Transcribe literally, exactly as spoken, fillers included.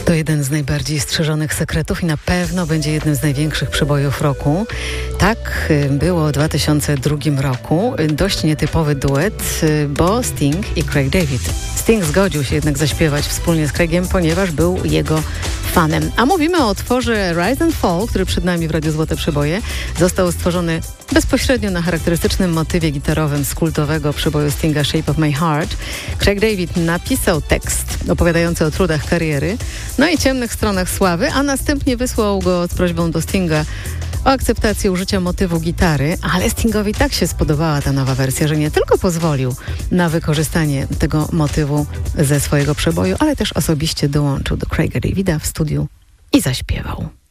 To jeden z najbardziej strzeżonych sekretów i na pewno będzie jednym z największych przebojów roku. Tak było w dwa tysiące drugim roku. Dość nietypowy duet, bo Sting i Craig David. Sting zgodził się jednak zaśpiewać wspólnie z Craigiem, ponieważ był jego fanem. A mówimy o utworze Rise and Fall, który przed nami w Radiu Złote Przeboje. Został stworzony bezpośrednio na charakterystycznym motywie gitarowym z kultowego przeboju Stinga Shape of My Heart. Craig David napisał tekst opowiadający o trudach kariery, no i ciemnych stronach sławy, a następnie wysłał go z prośbą do Stinga o akceptację użycia motywu gitary, ale Stingowi tak się spodobała ta nowa wersja, że nie tylko pozwolił na wykorzystanie tego motywu ze swojego przeboju, ale też osobiście dołączył do Craiga Davida w studiu i zaśpiewał.